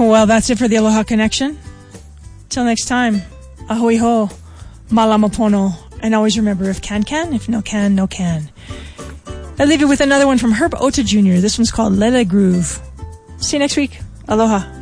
Well, that's it for the Aloha Connection. Till next time, ahui ho, malamapono, and always remember, if can, if no can, no can. I leave you with another one from Herb Ota Jr. This one's called Lele Groove. See you next week. Aloha.